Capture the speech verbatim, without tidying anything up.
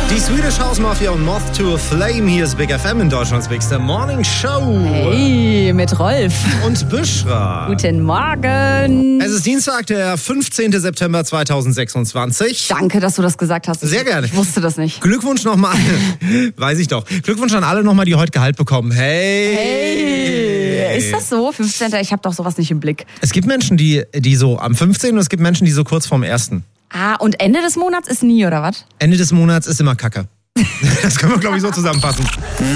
Die Swedish House Mafia und Moth to a Flame. Hier ist Big F M in Deutschlands Bigste Morning Show. Hey, mit Rolf. Und Büschra. Guten Morgen. Es ist Dienstag, der fünfzehnten September zweitausendsechsundzwanzig. Danke, dass du das gesagt hast. Sehr gerne. Ich wusste das nicht. Glückwunsch nochmal. Weiß ich doch. Glückwunsch an alle nochmal, die heute Gehalt bekommen. Hey. Hey. Ist das so? fünfzehnten Ich habe doch sowas nicht im Blick. Es gibt Menschen, die, die so am fünfzehnten und es gibt Menschen, die so kurz vorm ersten Ah, und Ende des Monats ist nie, oder was? Ende des Monats ist immer Kacke. Das können wir, glaube ich, so zusammenfassen.